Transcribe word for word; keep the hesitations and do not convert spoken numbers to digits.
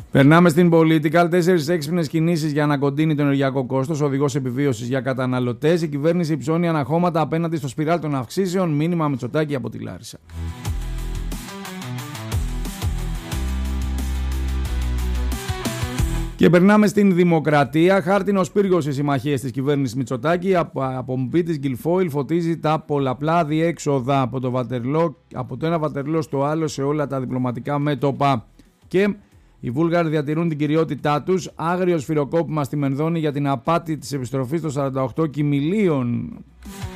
Περνάμε στην Political. Τέσσερις έξυπνες κινήσεις για να κοντίνει το ενεργειακό κόστος. Οδηγός επιβίωσης για καταναλωτές. Η κυβέρνηση υψώνει αναχώματα απέναντι στο σπιράλ των αυξήσεων. Μήνυμα Μητσοτάκη από τη Λάρισα. Και περνάμε στην Δημοκρατία. Χάρτινος πύργος οι συμμαχίες της κυβέρνησης Μητσοτάκη. Από απομπή της Γκιλφόιλ φωτίζει τα πολλαπλά διέξοδα από το, βατερλό, από το ένα βατερλό στο άλλο σε όλα τα διπλωματικά μέτωπα. Και οι Βούλγαροι διατηρούν την κυριότητά τους. Άγριο σφυροκόπημα στη Μενδώνη για την απάτη της επιστροφής των σαράντα οκτώ κιμιλίων.